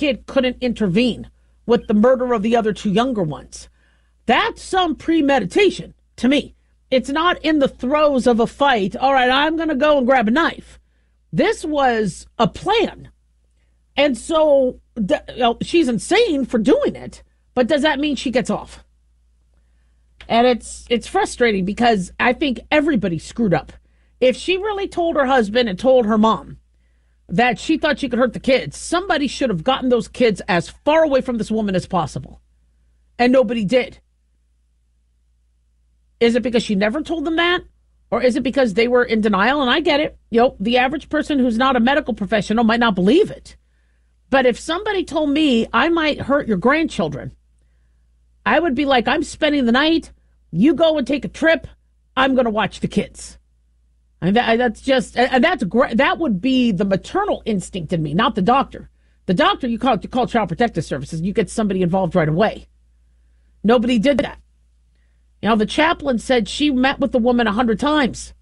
kid couldn't intervene with the murder of the other two younger ones. That's some premeditation to me. It's not in the throes of a fight. All right, I'm going to go and grab a knife. This was a plan. And so she's insane for doing it, but does that mean she gets off? And it's frustrating because I think everybody screwed up. If she really told her husband and told her mom that she thought she could hurt the kids, somebody should have gotten those kids as far away from this woman as possible. And nobody did. Is it because she never told them that? Or is it because they were in denial? And I get it. The average person who's not a medical professional might not believe it. But if somebody told me I might hurt your grandchildren, I would be like, I'm spending the night. You go and take a trip. I'm going to watch the kids. And that's great. That would be the maternal instinct in me, not the doctor. The doctor, you call Child Protective Services. You get somebody involved right away. Nobody did that. The chaplain said she met with the woman 100 times.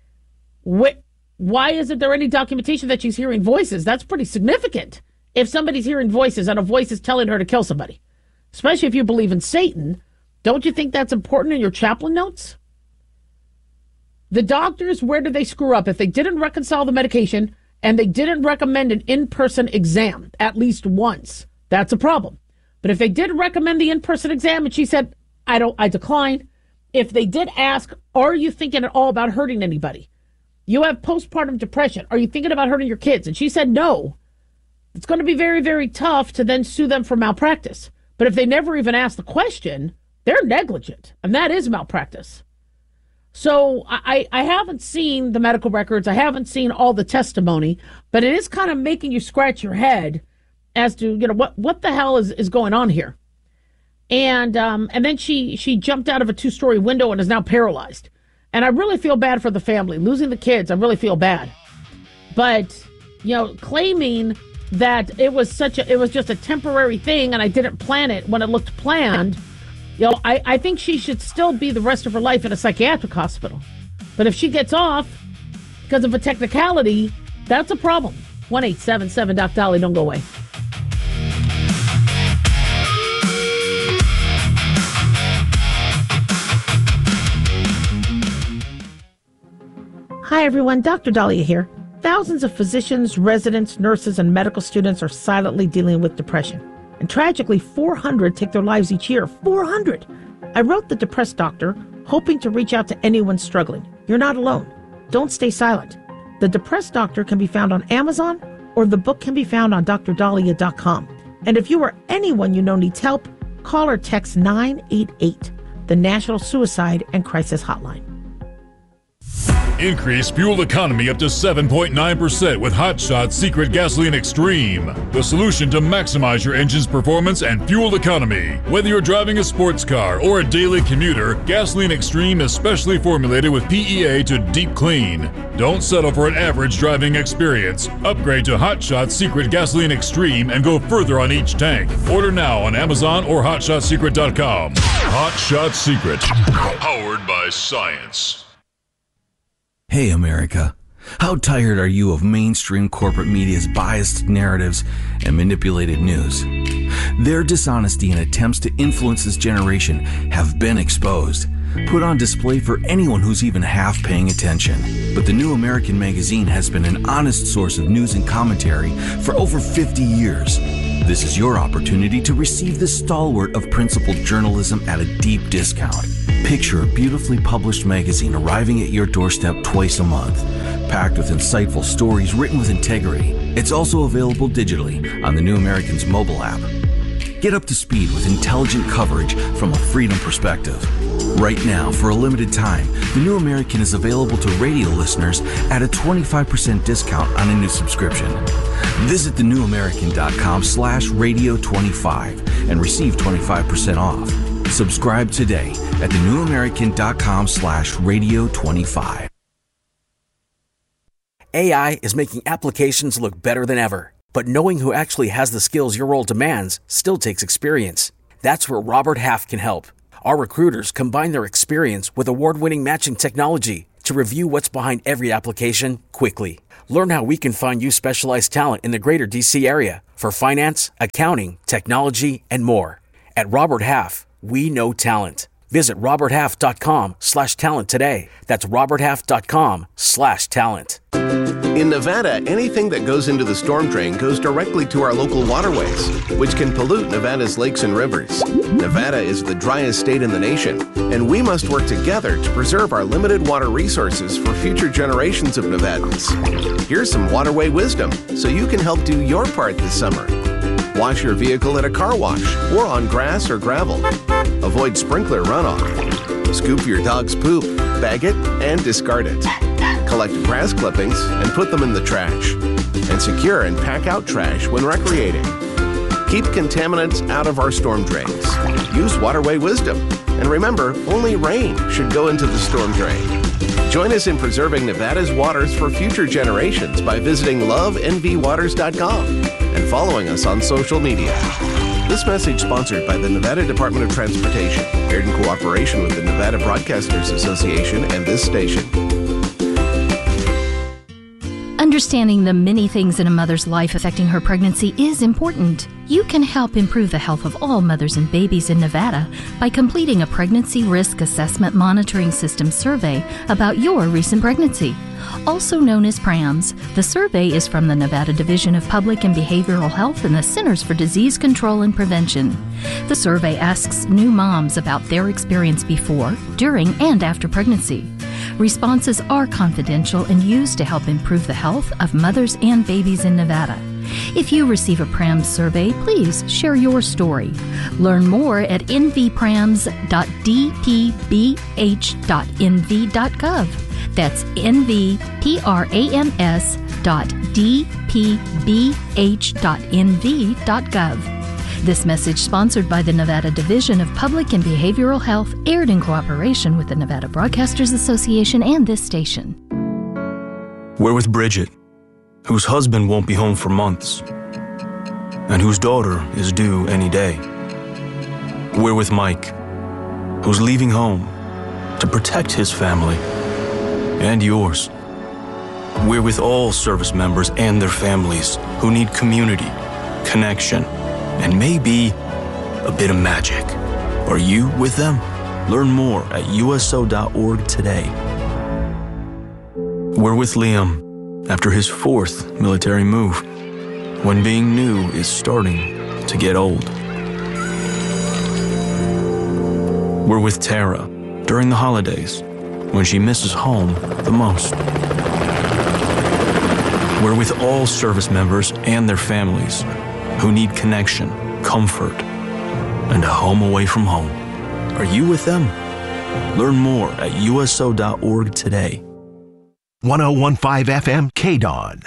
Why isn't there any documentation that she's hearing voices? That's pretty significant. If somebody's hearing voices and a voice is telling her to kill somebody, especially if you believe in Satan, don't you think that's important in your chaplain notes? The doctors, where did they screw up? If they didn't reconcile the medication and they didn't recommend an in-person exam at least once, that's a problem. But if they did recommend the in-person exam and she said, I decline. If they did ask, are you thinking at all about hurting anybody? You have postpartum depression. Are you thinking about hurting your kids? And she said no. It's going to be very, very tough to then sue them for malpractice. But if they never even ask the question, they're negligent. And that is malpractice. So I haven't seen the medical records. I haven't seen all the testimony. But it is kind of making you scratch your head as to, what the hell is going on here. And then she jumped out of a 2-story window and is now paralyzed. And I really feel bad for the family. Losing the kids, I really feel bad. But, claiming that it was just a temporary thing and I didn't plan it when it looked planned, I think she should still be the rest of her life in a psychiatric hospital. But if she gets off because of a technicality, that's a problem. 1-877-DOC-DOLLY. Don't go away. Hi, everyone. Dr. Dahlia here. Thousands of physicians, residents, nurses, and medical students are silently dealing with depression. And tragically, 400 take their lives each year. 400! I wrote The Depressed Doctor, hoping to reach out to anyone struggling. You're not alone. Don't stay silent. The Depressed Doctor can be found on Amazon, or the book can be found on drdahlia.com. And if you or anyone you know needs help, call or text 988, the National Suicide and Crisis Hotline. Increase fuel economy up to 7.9% with Hot Shot Secret Gasoline Extreme. The solution to maximize your engine's performance and fuel economy. Whether you're driving a sports car or a daily commuter, Gasoline Extreme is specially formulated with PEA to deep clean. Don't settle for an average driving experience. Upgrade to Hot Shot Secret Gasoline Extreme and go further on each tank. Order now on Amazon or HotShotSecret.com. Hot Shot Secret. Powered by science. Hey, America. How tired are you of mainstream corporate media's biased narratives and manipulated news? Their dishonesty and attempts to influence this generation have been exposed, put on display for anyone who's even half paying attention. But the New American Magazine has been an honest source of news and commentary for over 50 years. This is your opportunity to receive the stalwart of principled journalism at a deep discount. Picture a beautifully published magazine arriving at your doorstep twice a month, packed with insightful stories written with integrity. It's also available digitally on the New American's mobile app. Get up to speed with intelligent coverage from a freedom perspective. Right now, for a limited time, the New American is available to radio listeners at a 25% discount on a new subscription. Visit thenewamerican.com/radio25 and receive 25% off. Subscribe today at thenewamerican.com/radio25. AI is making applications look better than ever. But knowing who actually has the skills your role demands still takes experience. That's where Robert Half can help. Our recruiters combine their experience with award-winning matching technology to review what's behind every application quickly. Learn how we can find you specialized talent in the greater D.C. area for finance, accounting, technology, and more. At Robert Half, we know talent. Visit roberthalf.com/talent today. That's roberthalf.com/talent. In Nevada, anything that goes into the storm drain goes directly to our local waterways, which can pollute Nevada's lakes and rivers. Nevada is the driest state in the nation, and we must work together to preserve our limited water resources for future generations of Nevadans. Here's some waterway wisdom so you can help do your part this summer. Wash your vehicle at a car wash or on grass or gravel. Avoid sprinkler runoff. Scoop your dog's poop, bag it, and discard it. Collect grass clippings and put them in the trash. And secure and pack out trash when recreating. Keep contaminants out of our storm drains. Use waterway wisdom. And remember, only rain should go into the storm drain. Join us in preserving Nevada's waters for future generations by visiting lovenvwaters.com and following us on social media. This message sponsored by the Nevada Department of Transportation, aired in cooperation with the Nevada Broadcasters Association and this station. Understanding the many things in a mother's life affecting her pregnancy is important. You can help improve the health of all mothers and babies in Nevada by completing a Pregnancy Risk Assessment Monitoring System survey about your recent pregnancy. Also known as PRAMS, the survey is from the Nevada Division of Public and Behavioral Health and the Centers for Disease Control and Prevention. The survey asks new moms about their experience before, during, and after pregnancy. Responses are confidential and used to help improve the health of mothers and babies in Nevada. If you receive a PRAMS survey, please share your story. Learn more at nvprams.dpbh.nv.gov. That's nvprams.dpbh.nv.gov. This message sponsored by the Nevada Division of Public and Behavioral Health, aired in cooperation with the Nevada Broadcasters Association and this station. We're with Bridget, whose husband won't be home for months, and whose daughter is due any day. We're with Mike, who's leaving home to protect his family and yours. We're with all service members and their families who need community, connection, and maybe a bit of magic. Are you with them? Learn more at uso.org today. We're with Liam after his 4th military move, when being new is starting to get old. We're with Tara during the holidays, when she misses home the most. We're with all service members and their families who need connection, comfort, and a home away from home. Are you with them? Learn more at uso.org today. 1015 FM KDON.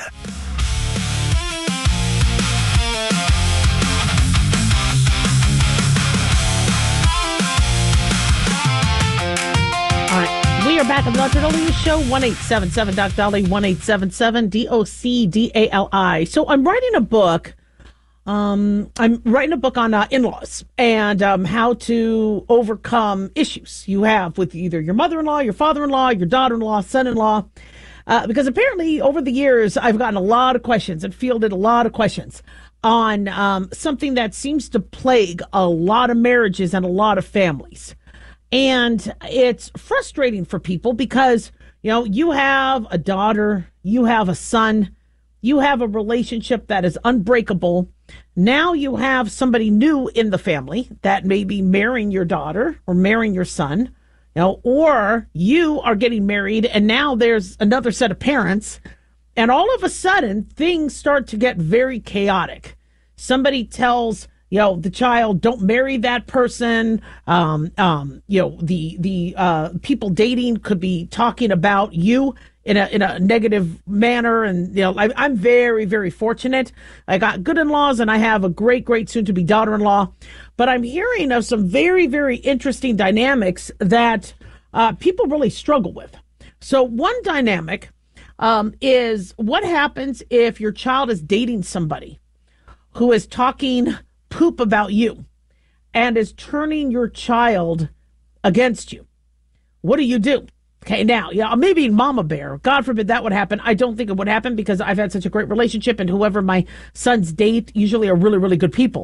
We are back on the Dr. Dolly Show, 1-877 Doc Dolly, 1-877 DOCDALI. So I'm writing a book. I'm writing a book on in-laws and how to overcome issues you have with either your mother-in-law, your father-in-law, your daughter-in-law, son-in-law. Because apparently over the years, I've gotten a lot of questions and fielded a lot of questions on something that seems to plague a lot of marriages and a lot of families. And it's frustrating for people because, you know, you have a daughter, you have a son, you have a relationship that is unbreakable. Now you have somebody new in the family that may be marrying your daughter or marrying your son, you know, or you are getting married and now there's another set of parents. And all of a sudden, things start to get very chaotic. Somebody tells, you know, the child, don't marry that person. You know, the people dating could be talking about you in a negative manner. And, you know, I'm very, very fortunate. I got good in-laws and I have a great, great soon-to-be daughter-in-law. But I'm hearing of some very, very interesting dynamics that people really struggle with. So one dynamic is what happens if your child is dating somebody who is talking poop about you and is turning your child against you. What do you do? Okay, now, maybe Mama Bear. God forbid that would happen. I don't think it would happen because I've had such a great relationship, and whoever my sons date usually are really, really good people.